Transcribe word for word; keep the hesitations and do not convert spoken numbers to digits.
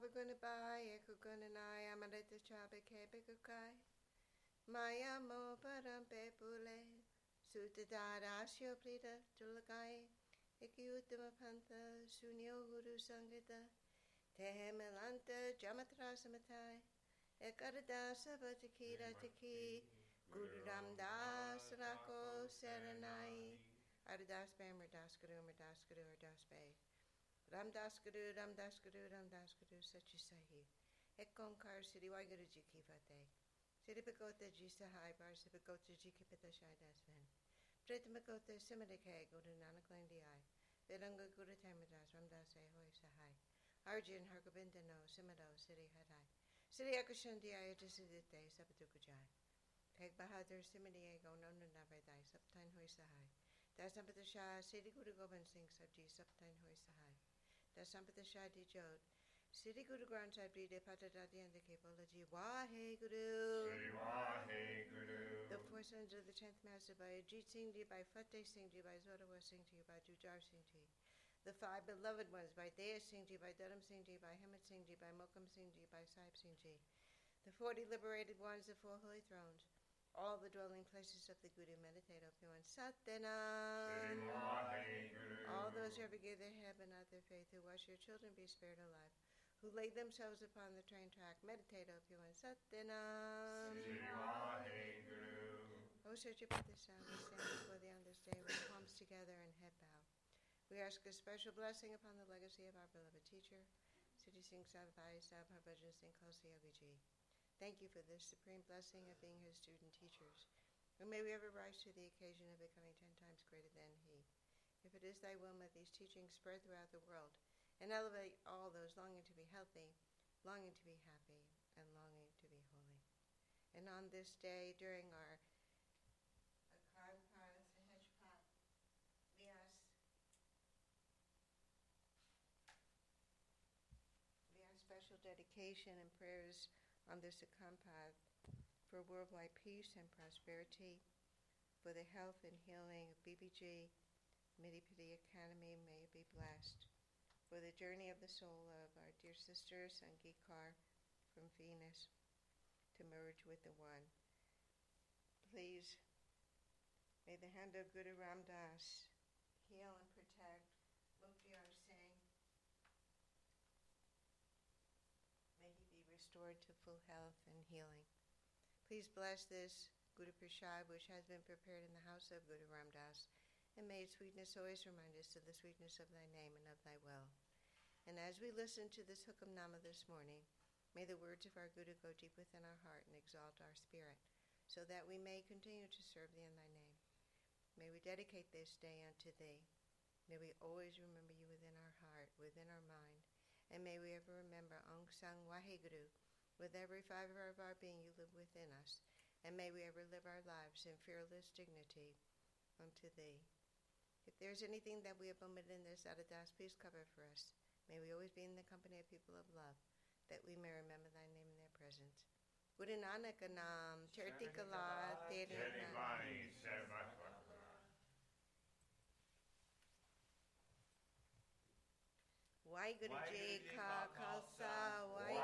Avagunabai, Ekugunanai, Amarita Chabe Kebekukai, Maya Mo Parampe Pule, Sutadada Asio Prita, Tulakai, Ikiutama Pantha, Sunyo Guru Sangita, Tehemelanta, Jamatra Samatai, Ekarada Sabatakira Taki, Guru Ramdas, Rako, Saranai, Ardas Bam, Ardas Guru, Ardas Guru, Ardas Bay. Ramdas Guru, Ramdas Guru, Ramdas Guru, Sachi Sahi. Ekonkar Siri Waguru Jiki Fate. Siri Pagota Jisahai Bar Sipagota Jiki Pitashai Dasman. Pritamagota Simadike, Guru Nanak Landi I. Vedanga Guru Tamadas, Ramdas Ehoi Sahai. Arjun Hargobindano, Simado, Siri Hadai. Siri Akushandi Ayatisite, Sabatukujai. Peg Bahadur Simadiego, Nonu Navadai, Saptine Hoi Sahai. Dasampatasha, Siri Guru Gobind Singh Sabji, Saptine Hoi Sahai. Dasampatasha Di Jod. Siri Guru Granth Sahib Ji de Patadadi and the Kapolaji. Wahe Guru. Sri Wahe Guru. The four sons of the tenth master by Ajit Singh Ji, by Fateh Singh Ji, by Zodawa Singh Ji, by Jujar Singh Ji. The five beloved ones by Daya Singh Ji, by Dharam Singh Ji, by Hemant Singh Ji, by Mokam Singh Ji, by Sahib Singh Ji. The forty liberated ones, the four holy thrones. All the dwelling places of the Guru meditate upon Satyanam. All those who ever gave their head but not their faith, who watch your children be spared alive, who laid themselves upon the train track, meditate upon Satyanam. O search about the sound, we stand before thee on this day with palms together and head bow. We ask a special blessing upon the legacy of our beloved teacher, Siddhi Singh Savbhai Sahib Harbhajan Singh Khalsa Yogi Ji. Thank you for this supreme blessing of being his student teachers. And may we ever rise to the occasion of becoming ten times greater than he. If it is thy will, may these teachings spread throughout the world and elevate all those longing to be healthy, longing to be happy, and longing to be holy. And on this day, during our Akar Parna Sahajpat, we ask we ask special dedication and prayers on this Akampad for worldwide peace and prosperity, for the health and healing of B B G, Midipidi Academy, may it be blessed, for the journey of the soul of our dear sister Sangikar from Venus to merge with the One. Please, may the hand of Guru Ramdas heal and protect Muktiar Singh. May he be restored to full health and healing. Please bless this Guru Prasad which has been prepared in the house of Guru Ramdas, and may its sweetness always remind us of the sweetness of thy name and of thy will. And as we listen to this Hukamnama this morning, may the words of our Guru go deep within our heart and exalt our spirit, so that we may continue to serve thee in thy name. May we dedicate this day unto thee. May we always remember you within our heart, within our mind, and may we ever remember Aung San Waheguru. With every fiber of our being you live within us, and may we ever live our lives in fearless dignity unto thee. If there's anything that we have omitted in this Adadas, please cover for us. May we always be in the company of people of love, that we may remember thy name in their presence. Guru Nanak Nam, Charti Kala, Teri Vani, Waheguru Ji Ka Khalsa,